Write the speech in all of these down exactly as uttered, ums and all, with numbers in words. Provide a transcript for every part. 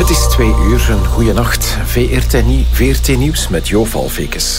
Het is twee uur, een goeie nacht. V R T Nieuws met Jo Valvekes.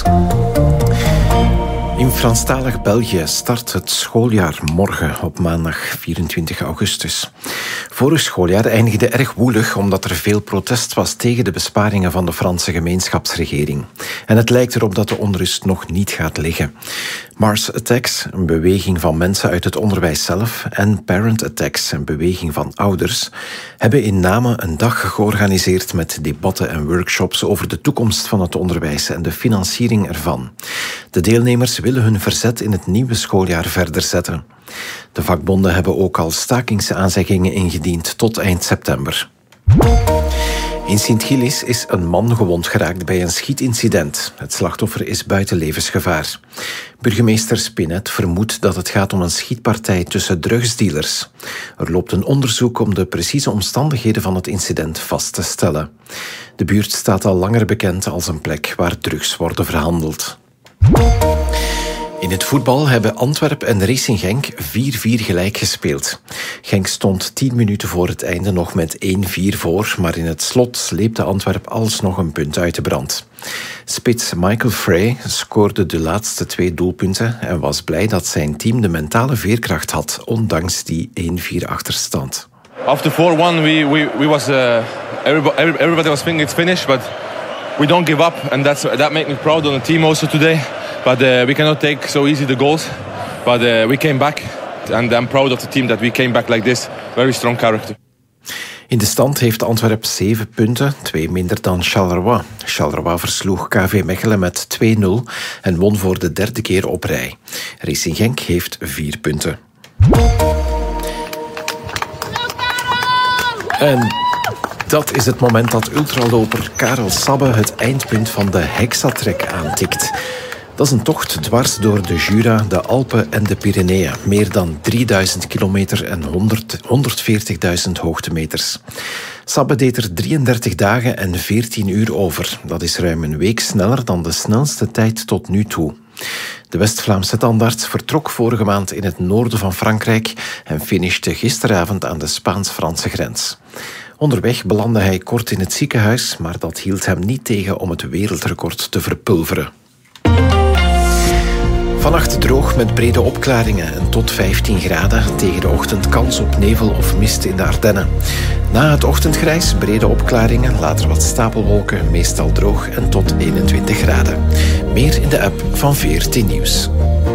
In Franstalig België start het schooljaar morgen op maandag vierentwintig augustus. Vorig schooljaar eindigde erg woelig omdat er veel protest was tegen de besparingen van de Franse gemeenschapsregering. En het lijkt erop dat de onrust nog niet gaat liggen. Mars Attacks, een beweging van mensen uit het onderwijs zelf, en Parent Attacks, een beweging van ouders, hebben in Namen een dag georganiseerd met debatten en workshops over de toekomst van het onderwijs en de financiering ervan. De deelnemers willen hun verzet in het nieuwe schooljaar verder zetten. De vakbonden hebben ook al stakingsaanzeggingen ingediend tot eind september. In Sint-Gillis is een man gewond geraakt bij een schietincident. Het slachtoffer is buiten levensgevaar. Burgemeester Spinet vermoedt dat het gaat om een schietpartij tussen drugsdealers. Er loopt een onderzoek om de precieze omstandigheden van het incident vast te stellen. De buurt staat al langer bekend als een plek waar drugs worden verhandeld. In het voetbal hebben Antwerp en Racing Genk vier vier gelijk gespeeld. Genk stond tien minuten voor het einde nog met één vier voor, maar in het slot sleepte Antwerp alsnog een punt uit de brand. Spits Michael Frey scoorde de laatste twee doelpunten en was blij dat zijn team de mentale veerkracht had, ondanks die één vier achterstand. After four one, we we we was uh, everybody, everybody was thinking it's finished, but we don't give up, and that's that makes me proud on the team also today. But uh, we cannot take so easy the goals. But uh, we came back, and I'm proud of the team that we came back like this. Very strong character. In de stand heeft Antwerp zeven punten, twee minder dan Charleroi. Charleroi versloeg K V Mechelen met twee nul en won voor de derde keer op rij. Racing Genk heeft vier punten. En dat is het moment dat ultraloper Karel Sabbe het eindpunt van de Hexatrek aantikt. Dat is een tocht dwars door de Jura, de Alpen en de Pyreneeën. Meer dan drieduizend kilometer en honderdveertigduizend hoogtemeters. Sabbe deed er drieëndertig dagen en veertien uur over. Dat is ruim een week sneller dan de snelste tijd tot nu toe. De West-Vlaamse tandarts vertrok vorige maand in het noorden van Frankrijk en finishte gisteravond aan de Spaans-Franse grens. Onderweg belandde hij kort in het ziekenhuis, maar dat hield hem niet tegen om het wereldrecord te verpulveren. Vannacht droog met brede opklaringen en tot vijftien graden. Tegen de ochtend kans op nevel of mist in de Ardennen. Na het ochtendgrijs brede opklaringen, later wat stapelwolken, meestal droog en tot eenentwintig graden. Meer in de app van V R T Nieuws.